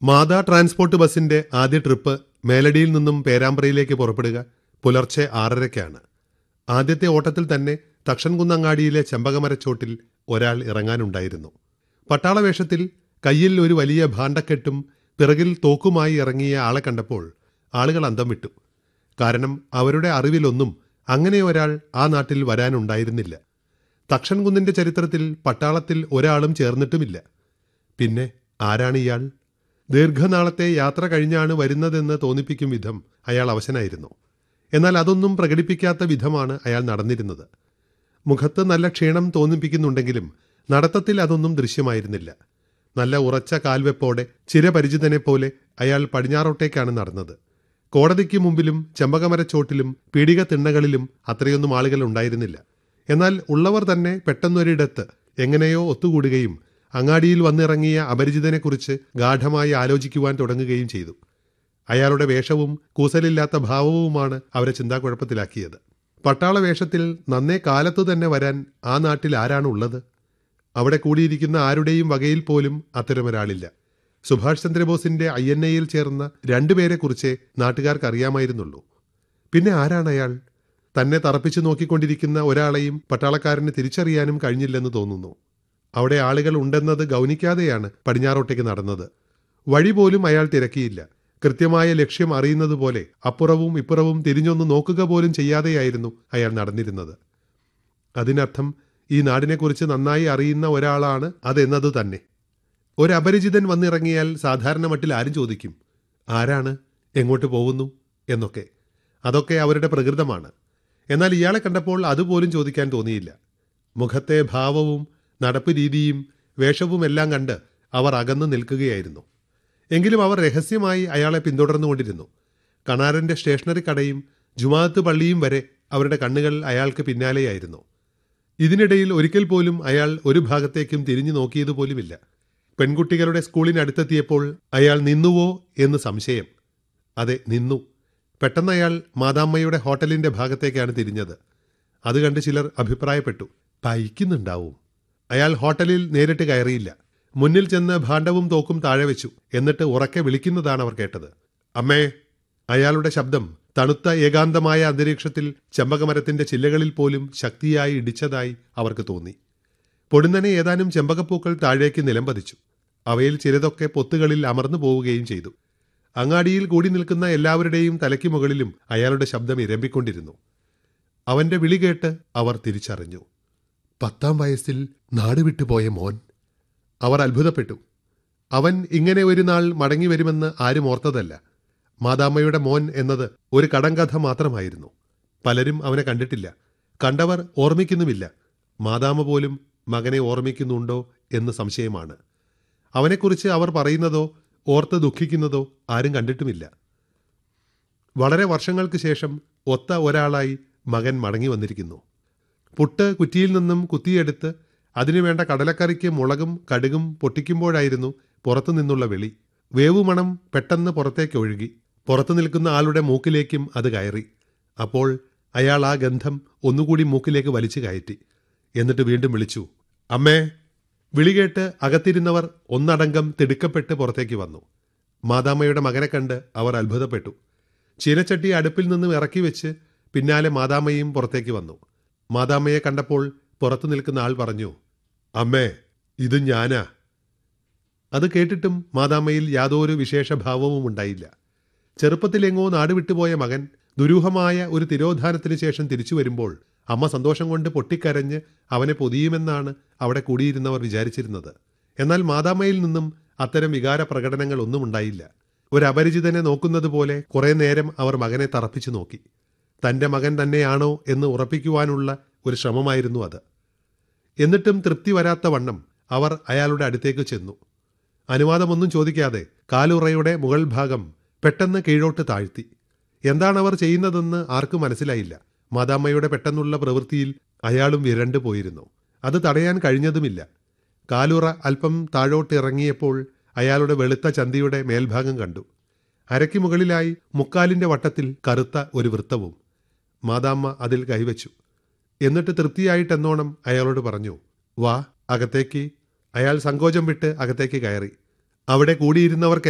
മാതാ transport ബസിന്റെ ആദ്യ trip മേലടിയിൽ നിന്നും പേരാമ്പ്രയിലേക്ക് പുറപ്പെടുക പുലർച്ചെ 6:30-ക്കാണ്. ആദ്യത്തെ ഓട്ടത്തിൽ തന്നെ തക്ഷൻകുന്നങ്ങാടിയിലെ ചെമ്പകമരച്ചോട്ടിൽ ഒരാൾ ഇറങ്ങാനുണ്ടായിരുന്നു. പട്ടാളവേഷത്തിൽ കയ്യിൽ ഒരു വലിയ ഭാണ്ഡക്കെട്ടും പിറകിൽ തോക്കുമായി ഇറങ്ങിയ ആളെ കണ്ടപ്പോൾ ആളുകൾ അന്തം വിട്ടു. കാരണം അവരുടെ അറിവിലൊന്നും അങ്ങനെ ഒരാൾ ആ നാട്ടിൽ വരാനുണ്ടായിരുന്നില്ല. തക്ഷൻകുന്നിന്റെ ചരിത്രത്തിൽ പട്ടാളത്തിൽ ഒരാളും ചേർന്നിട്ടുമില്ല. പിന്നെ ആരാണ് ഇയാൾ? ദീർഘനാളത്തെ യാത്ര കഴിഞ്ഞാണ് വരുന്നതെന്ന് തോന്നിപ്പിക്കും വിധം അയാൾ അവശനായിരുന്നു. എന്നാൽ അതൊന്നും പ്രകടിപ്പിക്കാത്ത വിധമാണ് അയാൾ നടന്നിരുന്നത്. മുഖത്ത് നല്ല ക്ഷീണം തോന്നിപ്പിക്കുന്നുണ്ടെങ്കിലും നടത്തത്തിൽ അതൊന്നും ദൃശ്യമായിരുന്നില്ല. നല്ല ഉറച്ച കാൽവെപ്പോടെ ചിരപരിചിതനെപ്പോലെ അയാൾ പടിഞ്ഞാറോട്ടേക്കാണ് നടന്നത്. കോടതിക്ക് മുമ്പിലും ചെമ്പകമരച്ചോട്ടിലും പീടിക തിണ്ണകളിലും അത്രയൊന്നും ആളുകൾ ഉണ്ടായിരുന്നില്ല. എന്നാൽ ഉള്ളവർ തന്നെ പെട്ടെന്നൊരിടത്ത് എങ്ങനെയോ ഒത്തുകൂടുകയും അങ്ങാടിയിൽ വന്നിറങ്ങിയ അപരിചിതനെക്കുറിച്ച് ഗാഢമായി ആലോചിക്കുവാൻ തുടങ്ങുകയും ചെയ്തു. അയാളുടെ വേഷവും കൂസലില്ലാത്ത ഭാവവുമാണ് അവരെ ചിന്താക്കുഴപ്പത്തിലാക്കിയത്. പട്ടാള വേഷത്തിൽ നന്നേ കാലത്തു തന്നെ വരാൻ ആ നാട്ടിൽ ആരാണുള്ളത്? അവിടെ കൂടിയിരിക്കുന്ന ആരുടെയും വകയിൽ പോലും അത്തരമൊരാളില്ല. സുഭാഷ് ചന്ദ്രബോസിന്റെ INA-യിൽ ചേർന്ന 2 പേരെക്കുറിച്ചേ നാട്ടുകാർക്ക് അറിയാമായിരുന്നുള്ളൂ. പിന്നെ ആരാണ് അയാൾ? തന്നെ തറപ്പിച്ചു നോക്കിക്കൊണ്ടിരിക്കുന്ന ഒരാളെയും പട്ടാളക്കാരന് തിരിച്ചറിയാനും കഴിഞ്ഞില്ലെന്ന് തോന്നുന്നു. അവിടെ ആളുകൾ ഉണ്ടെന്നത് ഗൗനിക്കാതെയാണ് പടിഞ്ഞാറോട്ടേക്ക് നടന്നത്. വഴി പോലും അയാൾ തിരക്കിയില്ല. കൃത്യമായ ലക്ഷ്യം അറിയുന്നത് പോലെ അപ്പുറവും ഇപ്പുറവും തിരിഞ്ഞൊന്ന് നോക്കുക പോലും ചെയ്യാതെയായിരുന്നു അയാൾ നടന്നിരുന്നത്. അതിനർത്ഥം ഈ നാടിനെക്കുറിച്ച് നന്നായി അറിയുന്ന ഒരാളാണ് അതെന്നത് തന്നെ. ഒരപരിചിതൻ വന്നിറങ്ങിയാൽ സാധാരണ മട്ടിൽ ആരും ചോദിക്കും, ആരാണ്, എങ്ങോട്ട് പോകുന്നു എന്നൊക്കെ. അതൊക്കെ അവരുടെ പ്രകൃതമാണ്. എന്നാൽ ഇയാളെ കണ്ടപ്പോൾ അതുപോലും ചോദിക്കാൻ തോന്നിയില്ല. മുഖത്തെ ഭാവവും നടപ്പ് രീതിയും വേഷവുമെല്ലാം കണ്ട് അവർ അകന്നു നിൽക്കുകയായിരുന്നു. എങ്കിലും അവർ രഹസ്യമായി അയാളെ പിന്തുടർന്നുകൊണ്ടിരുന്നു. കണാരന്റെ സ്റ്റേഷനറി കടയും ജുമാഅത്ത് പള്ളിയും വരെ അവരുടെ കണ്ണുകൾ അയാൾക്ക് പിന്നാലെയായിരുന്നു. ഇതിനിടയിൽ ഒരിക്കൽ പോലും അയാൾ ഒരു ഭാഗത്തേക്കും തിരിഞ്ഞു നോക്കിയതുപോലുമില്ല. പെൺകുട്ടികളുടെ സ്കൂളിനടുത്തെത്തിയപ്പോൾ അയാൾ നിന്നുവോ എന്ന് സംശയം. അതെ, നിന്നു. പെട്ടെന്ന് അയാൾ മാതാമ്മയുടെ ഹോട്ടലിന്റെ ഭാഗത്തേക്കാണ് തിരിഞ്ഞത്. അത് കണ്ട് ചിലർ അഭിപ്രായപ്പെട്ടു, പൈക്കുന്നുണ്ടാവും. അയാൾ ഹോട്ടലിൽ നേരിട്ട് കയറിയില്ല. മുന്നിൽ ചെന്ന് ഭാണ്ഡവും തോക്കും താഴെ വെച്ചു. എന്നിട്ട് ഉറക്കെ വിളിക്കുന്നതാണ് അവർ കേട്ടത്. അമ്മേ! അയാളുടെ ശബ്ദം തണുത്ത ഏകാന്തമായ അന്തരീക്ഷത്തിൽ ചെമ്പകമരത്തിന്റെ ചില്ലകളിൽ പോലും ശക്തിയായി ഇടിച്ചതായി അവർക്ക് തോന്നി. പൊടുന്നനെ ഏതാനും ചെമ്പകപ്പൂക്കൾ താഴേക്ക് നിലംപതിച്ചു. അവയിൽ ചിലതൊക്കെ പൊത്തുകളിൽ അമർന്നു പോവുകയും ചെയ്തു. അങ്ങാടിയിൽ കൂടി നിൽക്കുന്ന എല്ലാവരുടെയും തലയ്ക്ക് മുകളിലും അയാളുടെ ശബ്ദം ഇരമ്പിക്കൊണ്ടിരുന്നു. അവന്റെ വിളി കേട്ട് അവർ തിരിച്ചറിഞ്ഞു. 10-ാം വയസ്സിൽ നാടുവിട്ടുപോയ മോൻ. അവർ അത്ഭുതപ്പെട്ടു. അവൻ ഇങ്ങനെ ഒരു നാൾ മടങ്ങി വരുമെന്ന് ആരും ഓർത്തതല്ല. മാതാമ്മയുടെ മോൻ എന്നത് ഒരു കടങ്കഥ മാത്രമായിരുന്നു. പലരും അവനെ കണ്ടിട്ടില്ല. കണ്ടവർ ഓർമ്മിക്കുന്നുമില്ല. മാതാമ്മ പോലും മകനെ ഓർമ്മിക്കുന്നുണ്ടോ എന്ന് സംശയമാണ്. അവനെക്കുറിച്ച് അവർ പറയുന്നതോ ഓർത്ത് ദുഃഖിക്കുന്നതോ ആരും കണ്ടിട്ടുമില്ല. വളരെ വർഷങ്ങൾക്ക് ശേഷം ഒത്ത ഒരാളായി മകൻ മടങ്ങി വന്നിരിക്കുന്നു. പുട്ട് കുറ്റിയിൽ നിന്നും കുത്തിയെടുത്ത് അതിനുവേണ്ട കടലക്കറിക്ക് മുളകും കടുകും പൊട്ടിക്കുമ്പോഴായിരുന്നു പുറത്തു നിന്നുള്ള വിളി. വേവുമണം പെട്ടെന്ന് പുറത്തേക്ക് ഒഴുകി. പുറത്തു നിൽക്കുന്ന ആളുടെ മൂക്കിലേക്കും അത് കയറി. അപ്പോൾ അയാൾ ആ ഗന്ധം ഒന്നുകൂടി മൂക്കിലേക്ക് വലിച്ചു കയറ്റി. എന്നിട്ട് വീണ്ടും വിളിച്ചു, അമ്മേ! വിളികേട്ട് അകത്തിരുന്നവർ ഒന്നടങ്കം തിടുക്കപ്പെട്ട് പുറത്തേക്ക് വന്നു. മാതാമ്മയുടെ മകനെ കണ്ട് അവർ അത്ഭുതപ്പെട്ടു. ചീനച്ചട്ടി അടുപ്പിൽ നിന്നും ഇറക്കി വെച്ച് പിന്നാലെ മാതാമ്മയും പുറത്തേക്ക് വന്നു. മാതാമ്മയെ കണ്ടപ്പോൾ പുറത്തു നിൽക്കുന്ന ആൾ പറഞ്ഞു, അമ്മേ, ഇത് ഞാനാ. അത് കേട്ടിട്ടും മാതാമ്മയിൽ യാതൊരു വിശേഷഭാവവും ഉണ്ടായില്ല. ചെറുപ്പത്തിലെങ്ങോ നാടുവിട്ടുപോയ മകൻ ദുരൂഹമായ ഒരു തിരോധാനത്തിന് ശേഷം തിരിച്ചു വരുമ്പോൾ അമ്മ സന്തോഷം കൊണ്ട് പൊട്ടിക്കരഞ്ഞ് അവനെ പൊതിയുമെന്നാണ് അവിടെ കൂടിയിരുന്നവർ വിചാരിച്ചിരുന്നത്. എന്നാൽ മാതാമ്മയിൽ നിന്നും അത്തരം വികാര പ്രകടനങ്ങൾ ഒന്നും ഉണ്ടായില്ല. ഒരു അപരിചിതനെ നോക്കുന്നത് പോലെ കുറെ നേരം അവർ മകനെ തറപ്പിച്ചു നോക്കി. തന്റെ മകൻ തന്നെയാണോ എന്ന് ഉറപ്പിക്കുവാനുള്ള ഒരു ശ്രമമായിരുന്നു അത്. എന്നിട്ടും തൃപ്തി വരാത്ത വണ്ണം അവർ അയാളുടെ അടുത്തേക്ക് ചെന്നു. അനുവാദമൊന്നും ചോദിക്കാതെ കാലുറയുടെ മുകൾ ഭാഗം പെട്ടെന്ന് കീഴോട്ട് താഴ്ത്തി. എന്താണവർ ചെയ്യുന്നതെന്ന് ആർക്കും മനസ്സിലായില്ല. മാതാമ്മയുടെ പെട്ടെന്നുള്ള പ്രവൃത്തിയിൽ അയാളും വിരണ്ടു പോയിരുന്നു. അത് തടയാൻ കഴിഞ്ഞതുമില്ല. കാലുറ അല്പം താഴോട്ട് ഇറങ്ങിയപ്പോൾ അയാളുടെ വെളുത്ത ചന്തിയുടെ മേൽഭാഗം കണ്ടു. അരയ്ക്ക് മുകളിലായി മുക്കാലിന്റെ വട്ടത്തിൽ കറുത്ത ഒരു വൃത്തവും. മാതാമ്മ അതിൽ കൈവച്ചു. എന്നിട്ട് തൃപ്തിയായിട്ടെന്നോണം അയാളോട് പറഞ്ഞു, വാ അകത്തേക്ക്. അയാൾ സങ്കോചം വിട്ട് അകത്തേക്ക് കയറി. അവിടെ കൂടിയിരുന്നവർക്ക്